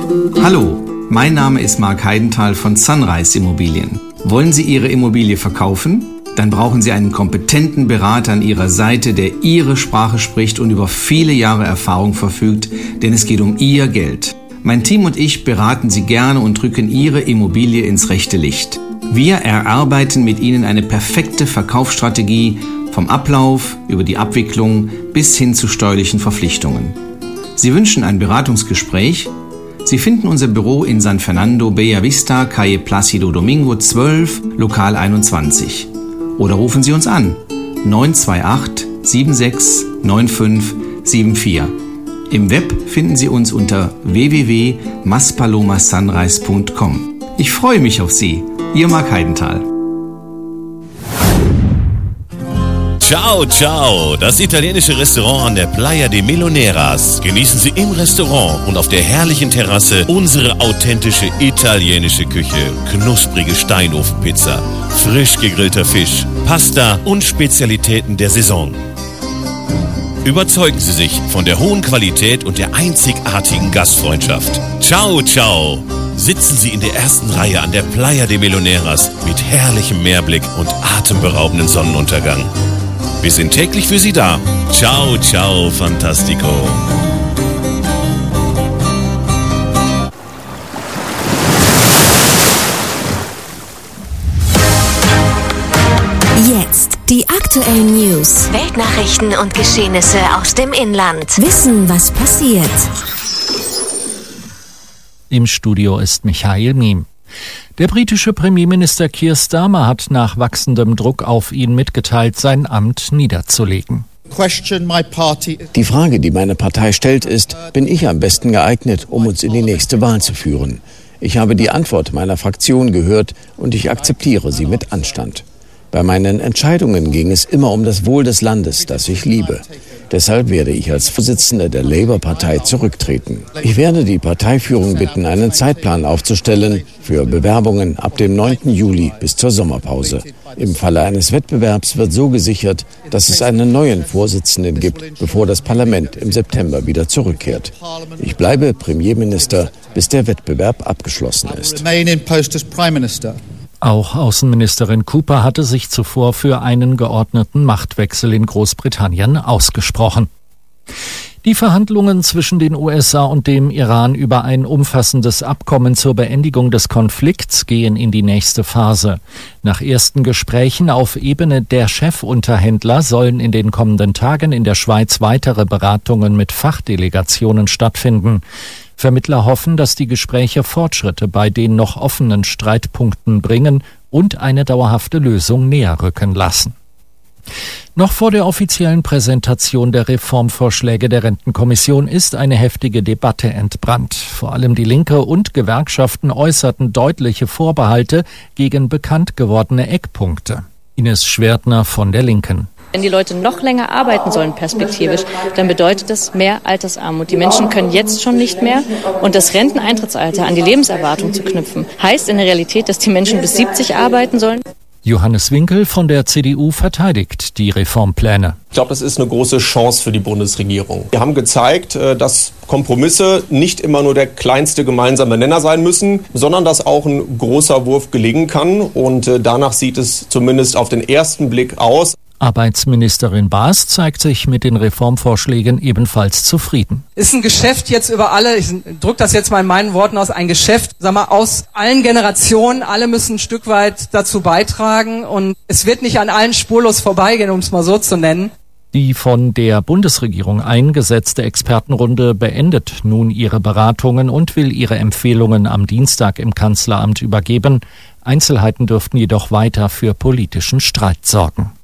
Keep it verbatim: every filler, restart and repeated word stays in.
Hallo, mein Name ist Marc Heidenthal von Sunrise Immobilien. Wollen Sie Ihre Immobilie verkaufen? Dann brauchen Sie einen kompetenten Berater an Ihrer Seite, der Ihre Sprache spricht und über viele Jahre Erfahrung verfügt, denn es geht um Ihr Geld. Mein Team und ich beraten Sie gerne und drücken Ihre Immobilie ins rechte Licht. Wir erarbeiten mit Ihnen eine perfekte Verkaufsstrategie vom Ablauf über die Abwicklung bis hin zu steuerlichen Verpflichtungen. Sie wünschen ein Beratungsgespräch? Sie finden unser Büro in San Fernando, Bella Vista, Calle Plácido Domingo zwölf, Lokal einundzwanzig. Oder rufen Sie uns an, neun zwei acht, sieben sechs neun fünf sieben vier. Im Web finden Sie uns unter w w w punkt maspalomasunrise punkt com. Ich freue mich auf Sie, Ihr Marc Heidenthal. Ciao, ciao, das italienische Restaurant an der Playa de Miloneras. Genießen Sie im Restaurant und auf der herrlichen Terrasse unsere authentische italienische Küche. Knusprige Steinofenpizza, frisch gegrillter Fisch, Pasta und Spezialitäten der Saison. Überzeugen Sie sich von der hohen Qualität und der einzigartigen Gastfreundschaft. Ciao, ciao. Sitzen Sie in der ersten Reihe an der Playa de Miloneras mit herrlichem Meerblick und atemberaubenden Sonnenuntergang. Wir sind täglich für Sie da. Ciao, ciao, fantastico. Jetzt die aktuellen News, Weltnachrichten und Geschehnisse aus dem Inland. Wissen, was passiert. Im Studio ist Michael Miem. Der britische Premierminister Keir Starmer hat nach wachsendem Druck auf ihn mitgeteilt, sein Amt niederzulegen. Die Frage, die meine Partei stellt, ist, bin ich am besten geeignet, um uns in die nächste Wahl zu führen? Ich habe die Antwort meiner Fraktion gehört und ich akzeptiere sie mit Anstand. Bei meinen Entscheidungen ging es immer um das Wohl des Landes, das ich liebe. Deshalb werde ich als Vorsitzender der Labour-Partei zurücktreten. Ich werde die Parteiführung bitten, einen Zeitplan aufzustellen für Bewerbungen ab dem neunten Juli bis zur Sommerpause. Im Falle eines Wettbewerbs wird so gesichert, dass es einen neuen Vorsitzenden gibt, bevor das Parlament im September wieder zurückkehrt. Ich bleibe Premierminister, bis der Wettbewerb abgeschlossen ist. Auch Außenministerin Cooper hatte sich zuvor für einen geordneten Machtwechsel in Großbritannien ausgesprochen. Die Verhandlungen zwischen den U S A und dem Iran über ein umfassendes Abkommen zur Beendigung des Konflikts gehen in die nächste Phase. Nach ersten Gesprächen auf Ebene der Chefunterhändler sollen in den kommenden Tagen in der Schweiz weitere Beratungen mit Fachdelegationen stattfinden. Vermittler hoffen, dass die Gespräche Fortschritte bei den noch offenen Streitpunkten bringen und eine dauerhafte Lösung näher rücken lassen. Noch vor der offiziellen Präsentation der Reformvorschläge der Rentenkommission ist eine heftige Debatte entbrannt. Vor allem die Linke und Gewerkschaften äußerten deutliche Vorbehalte gegen bekannt gewordene Eckpunkte. Ines Schwertner von der Linken. Wenn die Leute noch länger arbeiten sollen perspektivisch, dann bedeutet das mehr Altersarmut. Die Menschen können jetzt schon nicht mehr. Und das Renteneintrittsalter an die Lebenserwartung zu knüpfen, heißt in der Realität, dass die Menschen bis siebzig arbeiten sollen. Johannes Winkel von der C D U verteidigt die Reformpläne. Ich glaube, das ist eine große Chance für die Bundesregierung. Wir haben gezeigt, dass Kompromisse nicht immer nur der kleinste gemeinsame Nenner sein müssen, sondern dass auch ein großer Wurf gelingen kann. Und danach sieht es zumindest auf den ersten Blick aus. Arbeitsministerin Baas zeigt sich mit den Reformvorschlägen ebenfalls zufrieden. Ist ein Geschäft jetzt über alle, ich drücke das jetzt mal in meinen Worten aus, ein Geschäft, sag mal, aus allen Generationen, alle müssen ein Stück weit dazu beitragen und es wird nicht an allen spurlos vorbeigehen, um es mal so zu nennen. Die von der Bundesregierung eingesetzte Expertenrunde beendet nun ihre Beratungen und will ihre Empfehlungen am Dienstag im Kanzleramt übergeben. Einzelheiten dürften jedoch weiter für politischen Streit sorgen.